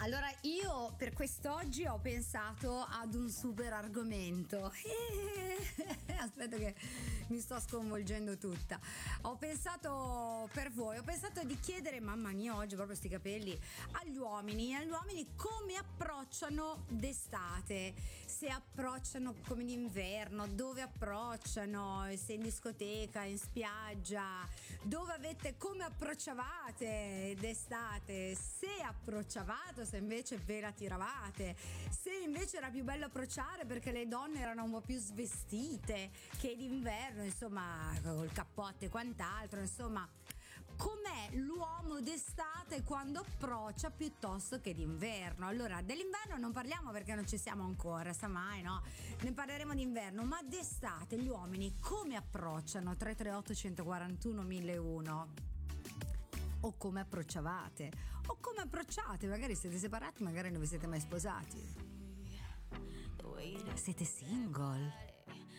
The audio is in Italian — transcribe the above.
Allora io per quest'oggi ho pensato ad un super argomento. Aspetta che mi sto sconvolgendo tutta. Ho pensato per voi, ho pensato di chiedere, mamma mia, oggi proprio sti capelli, agli uomini come approcciano d'estate, se approcciano come d'inverno, dove approcciano, se in discoteca, in spiaggia, come approcciavate d'estate, se approcciavate, se invece ve la tiravate, se invece era più bello approcciare perché le donne erano un po' più svestite che d'inverno, insomma, col cappotto e quant'altro, insomma. Com'è l'uomo d'estate quando approccia piuttosto che d'inverno? Allora, dell'inverno non parliamo perché non ci siamo ancora, sta mai, no? Ne parleremo d'inverno, ma d'estate gli uomini come approcciano? 338 141 1001. O come approcciavate? O come approcciate? Magari siete separati, magari non vi siete mai sposati. Siete single?